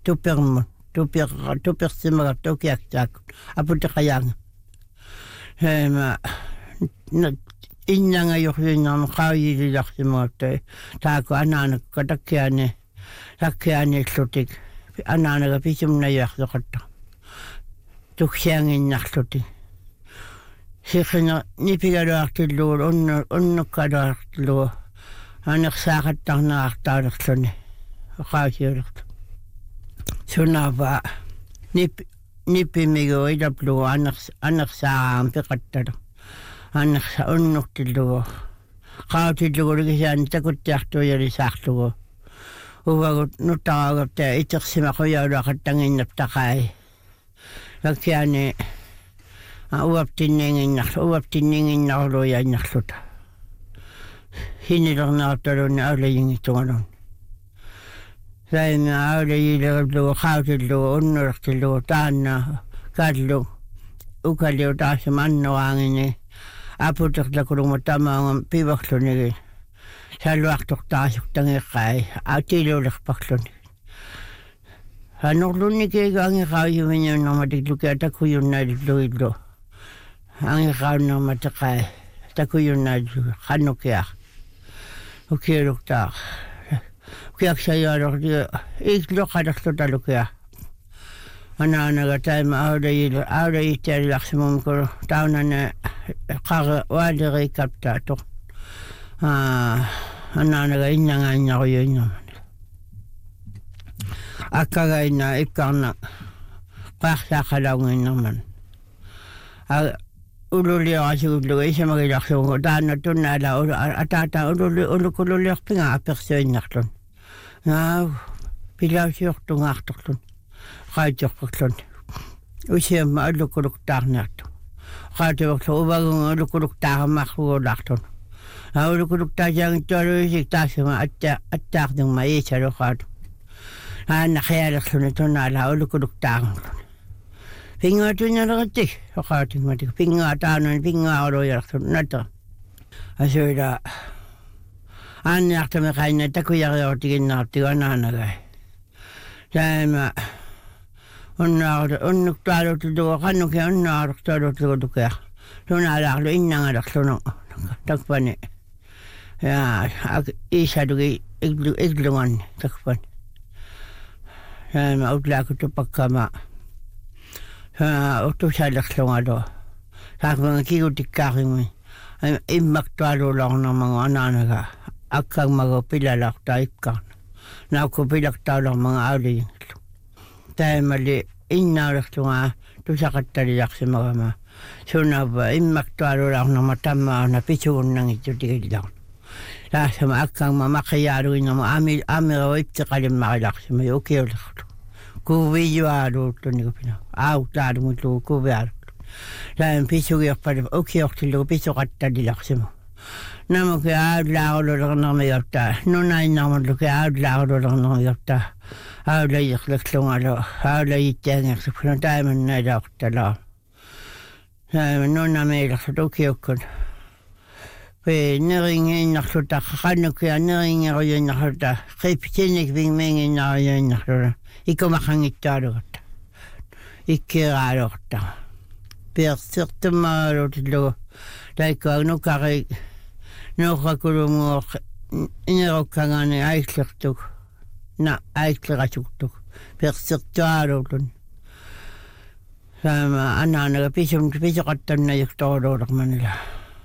tupermun tupersimaga tokiaktaak aputekajang hema innanga johinam qaayililarsimaattai taako anaanakka takkiani lutik anaanaga pisumnajarsoqatta tuksianginnarlutik siqina nipigaluartilluul unnukkaluartillugu anersaaqattarneraartaalerluni qaasiulertu sunava nippimigu ilaplugu anersaaraam piqattala anersa unnuktillugu qaatillugu ligisaani takuttiartuujalisaarlugu uvagut nuttaraagapta itersimaquyauluaqattanginnaptaqai lakkiani uaptinniinginnarluuyainarluta hinilernaartalunni aulajingittugalun saina aulajilerillugu qaatillugu unnulertillugu taanna kallu ukaliu taasima annoraangini aputerlakulugma tamaangam piverlunigi salluartortaasuktangiqqai atiluulerparluni anorlunnikiiga angiqaayumiñuunnermatiklukia takuyunnailluillu angiqaunnermatiqai takuyunnaillu qannukiaq ukiiluktaaq ukiaqsayaalorli iikluqalerlutalukia anaanaga taima aulayittaalilarsimumkulu taunana qara waaleriikaptaatoq anaanaga innangaanñaruyuinnermani akkagaina ikkarna qaarsaaqalaunginnerman ululiorasugullugu isamagilarsugu taanna tunnaala ataata ulukululliorpinga apersuinnarlun pilausiortungaartorlun qaitiorparlun usiamma allukuluktaarniartu qaatiorlu uvagunga ullukuluktaaramarrugularlun ullukuluktaasiangittualuisik taasima attaarningma iisaluqaatu qialerluni tunnaala ullukuluktaarnarlun pingaatunnalerattik oqaatingmatik pingaataanun pingauluyalerlun nata asuila aanniartami qainna takuyariortiginnaartigu anaanagai taima unnuktualutlugu qannuki unnaalertualutlugutukia tunaalaarlu innangalerlunu takpani iisalugi iglungani takpani taima utlaakutupakkama utusalerlungalu taakmanga kigutikkaarimi immaktualulornermangu anaanaga akkangmagu pilalarta ikkarna naukku pilaktaulormanga auliyingillu taimali innaulertunga tusaqattalilarsimagama sunava immaktualulornerma tammaana pisugunnangittutigillarnu taasama akkangma maqiyaaluginnerma amiru iptiqalimmaqilarsima ukiulerlu kuvijuaaluutlunigupina autaalungullugu kuviaalu taim pisugiorpalu ukiortillugu pisuqattalilarsimu namuki aulaarululernermigaptaa nunainnarmulluki aulaarululernermigaptaa aulayiqleqlungalu aulayittaangerlukuna taimannailaortalaa taima nunamiilerlut ukiukkun pe neringiinnarluta qannukia neringeruyunnarluta qiptinik pingmiinginnaruyunnarluta ikumaqangittaalugatta ikkiiraaluorta piarsirtumaalutillugu taikkuag nukari nuuqakulunguoq inerukkangani aislertuk aislerasuktuk piarsirtuaaluutlun saama anaanaga pisuqattannayuktoruulermanila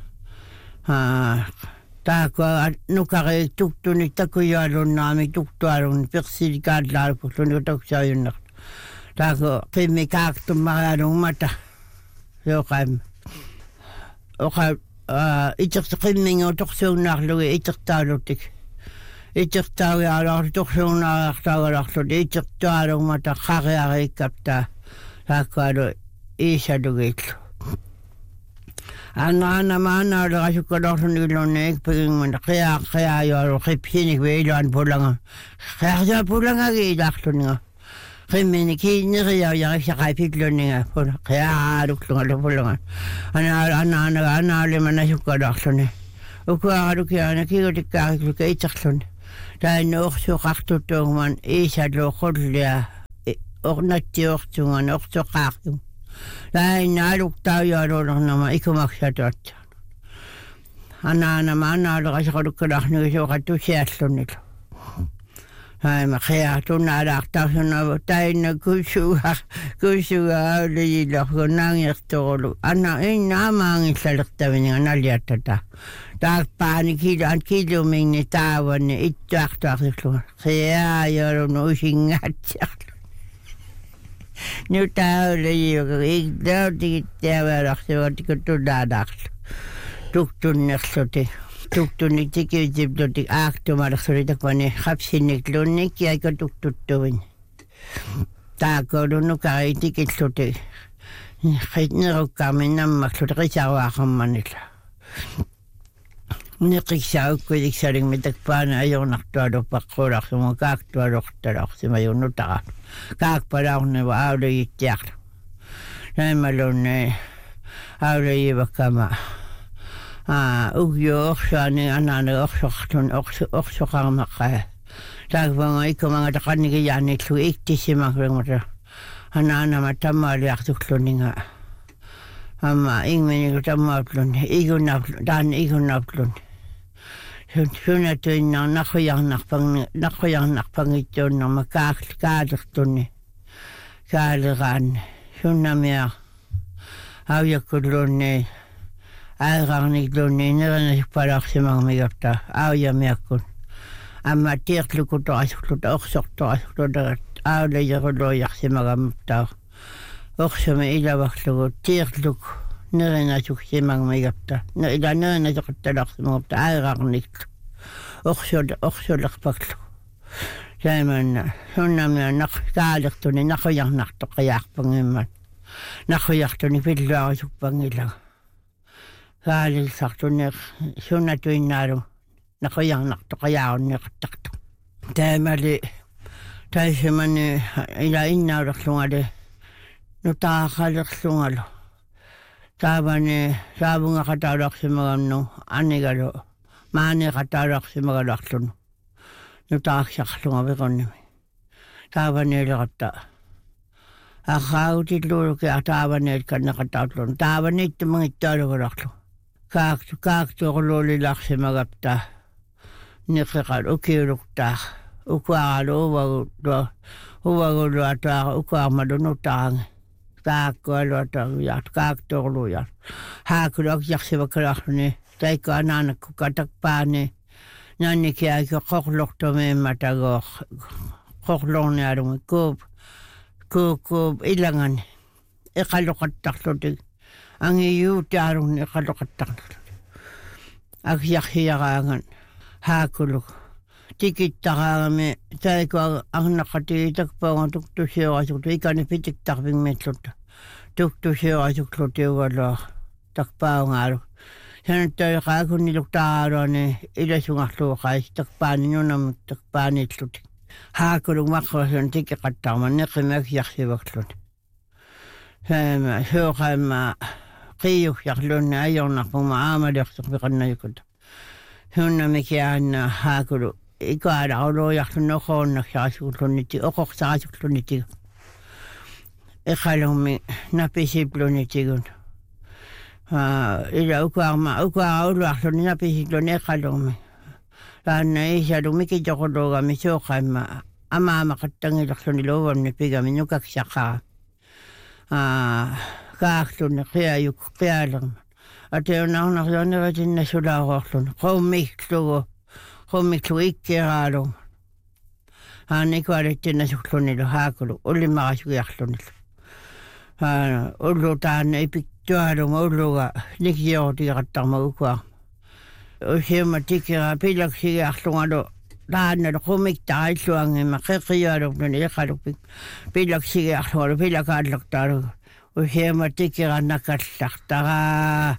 taakua nukari tuktunik takuyaalunnaami tuktualun pirsilikaallaalupulluni taksayunner taaku qimmi kaaktummarialungmata yoqaim oqa iterqimmingu torsuunnaarlugi itertaalutik itertaagiaalorlu torsuunnaariartaagalorlut itertualungmata qariariikkaptaa taakkualu iisalugillu maanaulerassukkalorlunigillunni ikpigingmana qiaayoalu qipsinik viiluan pulanga qiarsa pulangagiilaarluniga qimmini kiinneriauyarissaqaipillunniga qiaalukklungalu pulanga anaalimanassukkalorluni ukuaralukiana kigutikkaarikluka iterluni tainna ursuqartuttuugman iisaluuqullia ornatti ortungan ortoqaartum lainaaluktaa yaalornama ikumaksatuat anaanama anaalaqasaqalukkalarnugisuoqattu siallunnilu haima qiartunnaalaartaarsunna tainna kusuga auliyillargunaangiortorulu anna innaamaangillalерtaviniga naliattata taappaani kiluminni taavanni ittuartuarsilluga qiaayalunu usingaatiarlu nyt auliyilga igdautigittaavalarsuatikuttunaadaarlu tuktunnerluti tuktunni tikitipluti aaktumalersulitakvani qapsinniklunnik yaika tuktuttuvin taakolunukari tikitluti qitnerukkaarmi nammarluti qisaruaqammanilla niqissaukkuliksaligmi takpaana ajornartualu paqqulaqsumu kaaktualuqtalaaqsimayunnutara kaakpalaarniva auluyittiarlu naimalunne auluyivakama ugyo oxani anana oxoqtun oxoqarmaqa taagvanga ikumanga taqannigi yaanillu iktisimagrumata anana matammaaliartukluninga amma ingmenigu tammaatluni igunnaapluni sunatuinna naqqujarnarpangittuunnerma kaalertunni kaaleraanni sunnamia aujakkulluunni aerarniklunni nerenasipalaarsimagmigarta aujamiakkun amma tiiqlukutoqasukluta orsortoqasukluta aulajeruluojarsimagamuttaa orsumi ilavarlugu tiiqluk nerenasuqsimagmigarta ila nerenasuqattalarsimagupta aerarniklu orsulerpaklu saimanna sunnamia kaalertuni naqujarnartoqiaarpangimman naqujartuni pilluarusuppangilaga kaalilsartuneq sunnatuinnaalu naqujarnartoqajaarunneqattartu taamali taisimani ila innaulerlungale nutaaqalerlungalu taavani saavungaqataularsimagannu annigalu maaneqataularsimagaluarlunu nutaaqsaqlunga viqonnimi taavaniileqatta aqaagutilluuluki taavaniilkanneqatautlunu taavaniittumangittualugularlu kaaktuorluulilarsimagapta niqiqal ukiuluktaaq ukuaralu uvaguluatuaqa ukuarmalu nutaangi taakkualuatuaguyaartu kaaktuorluuyaartu haakuluakiarsimakkalarluni taikku anaanakku katakpaani nannikiaiki qoqlortumiimmatagoor qoqlornialumi kuup ilangani iqaluqattarlutik angiyuutaarunni iqaluqattarlutik aksiarhiyaraangan haakuluk tikittaraagami taikku arnaqatigitakpaunga tuktusiorasuklu ikani pitiktarpingmitlutta tuktusiorasuklutiugaluar takpaungaaluk sanattoiqaakunniluktaraaluani ilasungarluuqais takpaani nunamut takpaanitlutik haakuluk maqqasun tikiqattarma neqimaksiarsivakluni saima suuqaimma qiiuksiarlunni ajornarpuma aamaliarsuqpiqannayukuta sunnamikiaanna haakulu ikaalaaruluujarlu noqoonnaqsaasukluniti oqoqsaasukluniti iqalummi napisiplunitigun ila ukaarauluarluni napisipluni iqalummi laanna isalu mikitoquluugami suuqaimma amaamaqattangilorluni luuvamni pigami nukaksaqaa kaarluni qiayuk qiaalerma ateunarnarluuneratinna sulaaruarluni qommiklu ikkeraalu aanikualittinnasuklunilu haakulu ullimarasugiarlunilu ullu taanna ipiktualuma ulluga nikiorutiqattarma ukuarma usiuma tikira pilaksigiarlungalu taannalu qumiktarailluangimma qeqiualupnuni iqalupik pilaksigiarlungalu pilakaallaqtaalugu usiuma tikira nakallartaraa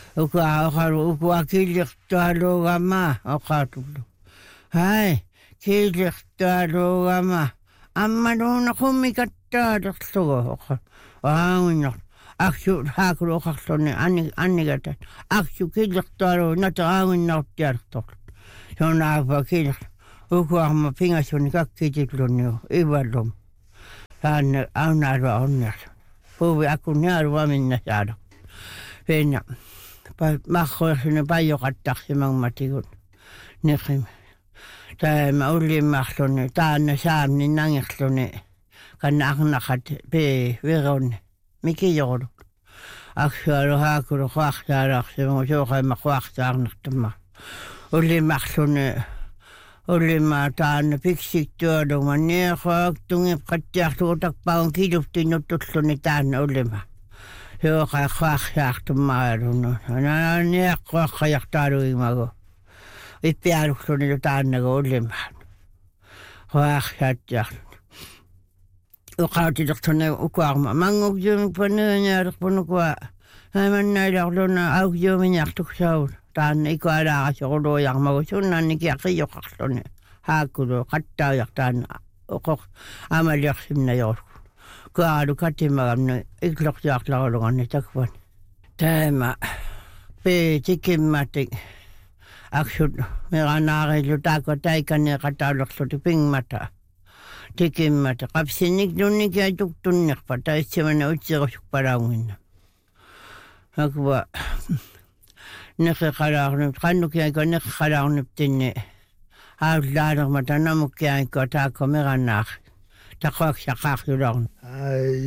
ukuakilirtualuugama oqaatullu hai kilirtualuugama ammanuuna qummikattaalerlugu aangunnar aksu haakulu oqarluni annigatan aksu kilirtualuu nata aangunnartialertorlu sonaapa kilir ukuarma pingasuni kakkititlunniu ivallum Tänne aunarva onneksi. Puhuvi akun järva minne saada. Venä. Mahkoja sinne paljon kattaksi mammatikun. Nekin. Tämä oli mahtoni. Tänne saamni nangesloni. Kanna aknakat pee viron. Mikä joudu. Aksualu haakuru huahtaaraksi. Mun suokaima huahtaarnahtama. Oli mahtoni. Oli mä tänne piksik työduma. Niin huaktungip kattiahtuutakpaun kiduftin juttusloni tänne oli mä. Joka huahtaartama erunut. Niin huahtaartaaruimago. Ippiaruksloni jo tänne kun oli mä. Huahtaartaaruimago. Uqautitortune uqaarma mangukjuumi panuunyaarpunukua hamannailarluna auqjuumiñartuksaut taanna ikualaarasiorluojarmagu sunnaannikiaqiyyoqarluni haakkulu qattaajartaanna uqoq amaliarsimnayorku kuaalu katimagamnu iklortiarlarulunganni takvan taama peetikimmatik aksut meranaarillu taako taikani qataalorluti pingmata tekemät. Kapsinik tunnik ja tuktunnikpa. Taitsemana utsirusukparaungina. Akva nekekalaarnut. Kannukiaiko nekekalaarnut tinne. Haaslaadarmata namukkiaiko taako merannaaq. Takoaksaqaaqjularnut.